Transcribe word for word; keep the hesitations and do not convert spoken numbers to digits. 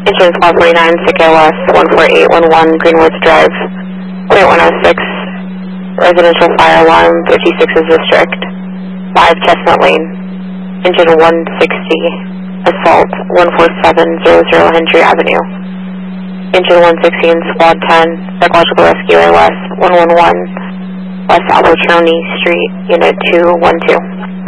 Engine squad forty-nine, S I C A L S one four eight one one, Greenwoods Drive, point one oh six, residential fire alarm, fifty-six is district, five Chestnut Lane, engine one sixty, assault one four seven zero zero Hendry Avenue, engine one sixteen, squad ten, psychological rescue A L S one one one, West Albertroni Street, unit two one two.